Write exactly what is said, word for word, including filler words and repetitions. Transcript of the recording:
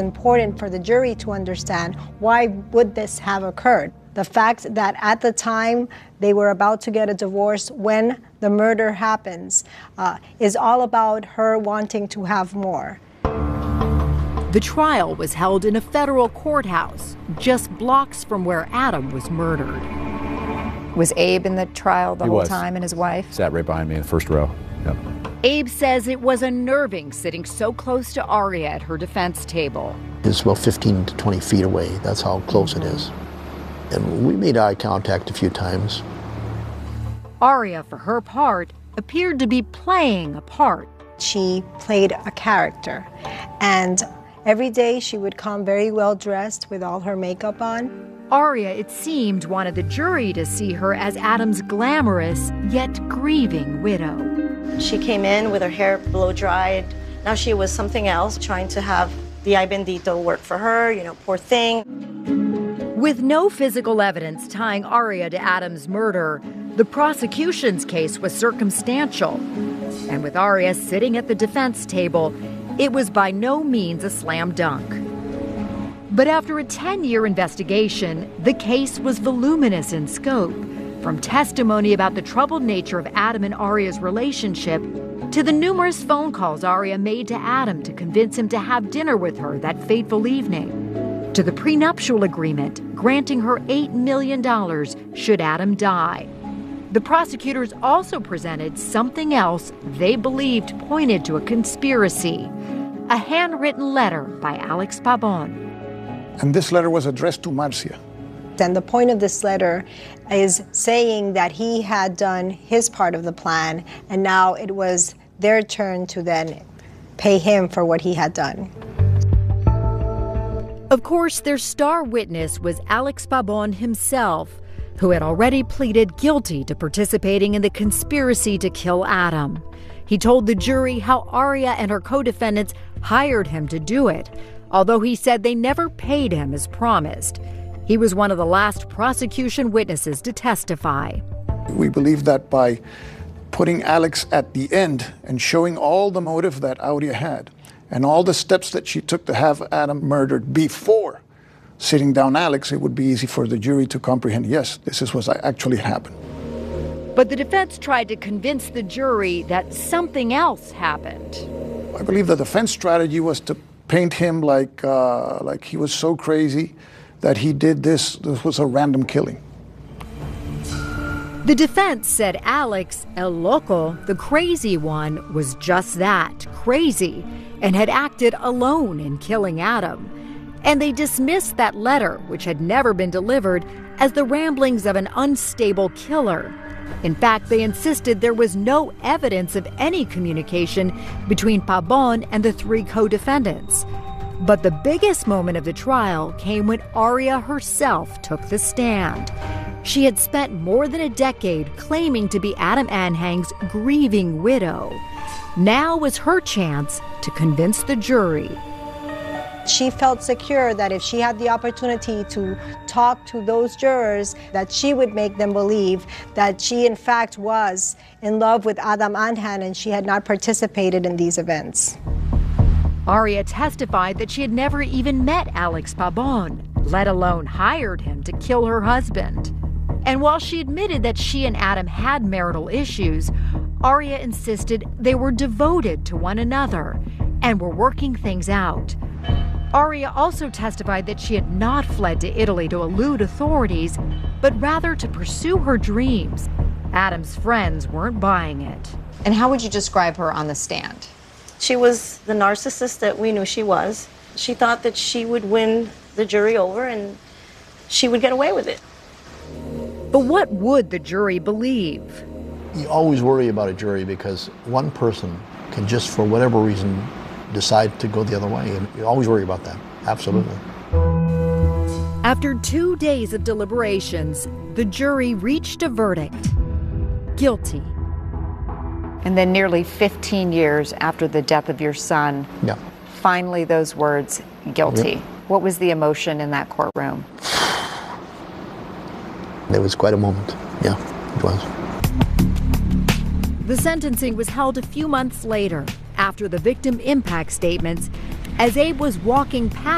important for the jury to understand why would this have occurred. The fact that at the time they were about to get a divorce when the murder happens uh, is all about her wanting to have more. The trial was held in a federal courthouse just blocks from where Adam was murdered. Was Abe in the trial the he whole was. time, and his wife? Sat right behind me in the first row. Yep. Abe says it was unnerving sitting so close to Aria at her defense table. It's about fifteen to twenty feet away. That's how close it is. And we made eye contact a few times. Aria, for her part, appeared to be playing a part. She played a character, and every day she would come very well dressed with all her makeup on. Aria, it seemed, wanted the jury to see her as Adam's glamorous yet grieving widow. She came in with her hair blow dried. Now she was something else, trying to have the ay bendito work for her, you know, poor thing. With no physical evidence tying Aria to Adam's murder, the prosecution's case was circumstantial. And with Aria sitting at the defense table, it was by no means a slam dunk. But after a ten-year investigation, the case was voluminous in scope, from testimony about the troubled nature of Adam and Aria's relationship to the numerous phone calls Aria made to Adam to convince him to have dinner with her that fateful evening, to the prenuptial agreement granting her eight million dollars should Adam die. The prosecutors also presented something else they believed pointed to a conspiracy, a handwritten letter by Alex Pabon. And this letter was addressed to Marcia. And the point of this letter is saying that he had done his part of the plan, and now it was their turn to then pay him for what he had done. Of course, their star witness was Alex Pabon himself, who had already pleaded guilty to participating in the conspiracy to kill Adam. He told the jury how Aria and her co-defendants hired him to do it, although he said they never paid him as promised. He was one of the last prosecution witnesses to testify. We believe that by putting Alex at the end and showing all the motive that Aria had and all the steps that she took to have Adam murdered before sitting down Alex, it would be easy for the jury to comprehend, yes, this is what actually happened. But the defense tried to convince the jury that something else happened. I believe the defense strategy was to paint him like, uh, like he was so crazy that he did this, this was a random killing. The defense said Alex, El Loco, the crazy one, was just that, crazy, and had acted alone in killing Adam. And they dismissed that letter, which had never been delivered, as the ramblings of an unstable killer. In fact, they insisted there was no evidence of any communication between Pabon and the three co-defendants. But the biggest moment of the trial came when Aria herself took the stand. She had spent more than a decade claiming to be Adam Anhang's grieving widow. Now was her chance to convince the jury. She felt secure that if she had the opportunity to talk to those jurors, that she would make them believe that she in fact was in love with Adam Anhang and she had not participated in these events. Aria testified that she had never even met Alex Pabon, let alone hired him to kill her husband. And while she admitted that she and Adam had marital issues, Aria insisted they were devoted to one another and were working things out. Aria also testified that she had not fled to Italy to elude authorities, but rather to pursue her dreams. Adam's friends weren't buying it. And how would you describe her on the stand? She was the narcissist that we knew she was. She thought that she would win the jury over and she would get away with it. But what would the jury believe? You always worry about a jury because one person can just, for whatever reason, decide to go the other way. And you always worry about that. Absolutely. After two days of deliberations, the jury reached a verdict: guilty. And then nearly fifteen years after the death of your son, yeah. finally those words, guilty. Yep. What was the emotion in that courtroom? It was quite a moment. Yeah, it was. The sentencing was held a few months later, after the victim impact statements, as Abe was walking past